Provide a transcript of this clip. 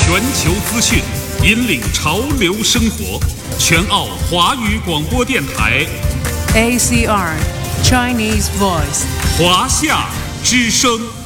全球资讯，引领潮流生活。全澳华语广播电台 ACR Chinese Voice 华夏之声。